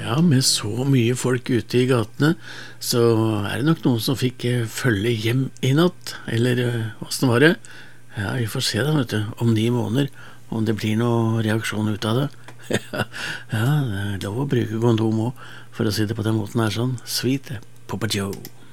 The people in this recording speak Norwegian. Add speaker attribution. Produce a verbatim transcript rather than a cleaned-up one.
Speaker 1: Ja, med så mye folk ute i gatene, så er det nok noen som fikk eh, følge hjem i natt, eller eh, hvordan var det? Ja, vi får se da, vet du, om ni måneder, om det blir noe reaksjon ut av det. Ja, det er lov å bruke kondom også, for å si det på den måten her sånn. Sweet Papa Joe.